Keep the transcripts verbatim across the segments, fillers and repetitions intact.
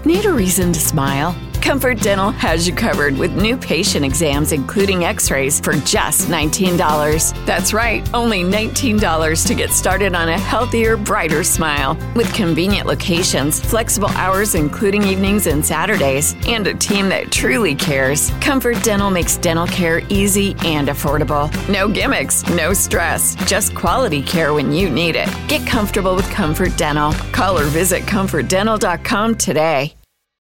Need a reason to smile? Comfort Dental has you covered with new patient exams, including x-rays, for just nineteen dollars. That's right, only nineteen dollars to get started on a healthier, brighter smile. With convenient locations, flexible hours including evenings and Saturdays, and a team that truly cares, Comfort Dental makes dental care easy and affordable. No gimmicks, no stress, just quality care when you need it. Get comfortable with Comfort Dental. Call or visit comfort dental dot com today.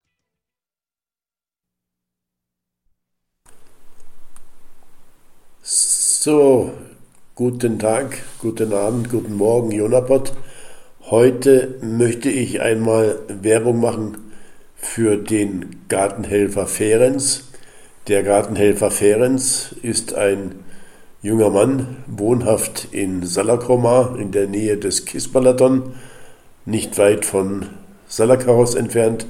So, guten Tag, guten Abend, guten Morgen, Jonapod. Heute möchte ich einmal Werbung machen für den Gartenhelfer Ferenc. Der Gartenhelfer Ferenc ist ein junger Mann, wohnhaft in Salakromar in der Nähe des Kispalaton, nicht weit von Salakaros entfernt.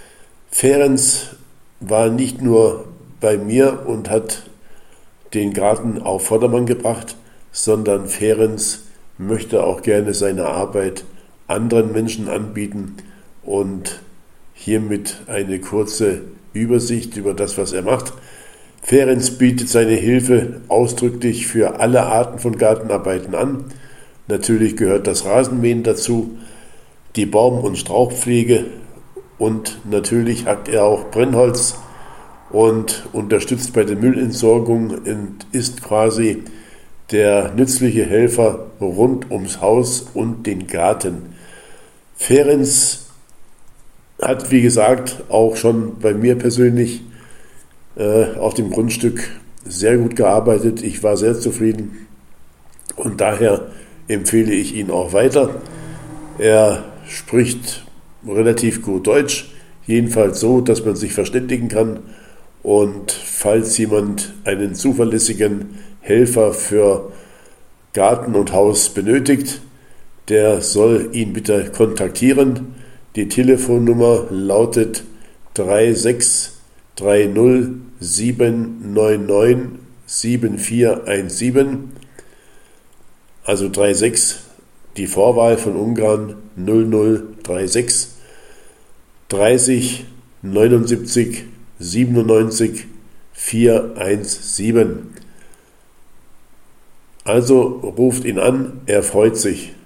Ferenc war nicht nur bei mir und hat den Garten auf Vordermann gebracht, sondern Ferenc möchte auch gerne seine Arbeit anderen Menschen anbieten und hiermit eine kurze Übersicht über das, was er macht. Ferenc bietet seine Hilfe ausdrücklich für alle Arten von Gartenarbeiten an. Natürlich gehört das Rasenmähen dazu, die Baum- und Strauchpflege und natürlich hackt er auch Brennholz und unterstützt bei der Müllentsorgung und ist quasi der nützliche Helfer rund ums Haus und den Garten. Ferenc hat, wie gesagt, auch schon bei mir persönlich äh, auf dem Grundstück sehr gut gearbeitet. Ich war sehr zufrieden und daher empfehle ich ihn auch weiter. Er spricht relativ gut Deutsch, jedenfalls so, dass man sich verständigen kann. Und falls jemand einen zuverlässigen Helfer für Garten und Haus benötigt, der soll ihn bitte kontaktieren. Die Telefonnummer lautet drei sechs drei null sieben neun neun sieben vier eins sieben, also drei sechs, die Vorwahl von Ungarn null null drei sechs dreißig neunundsiebzig siebenundneunzig vierhundertsiebzehn. Also ruft ihn an, er freut sich.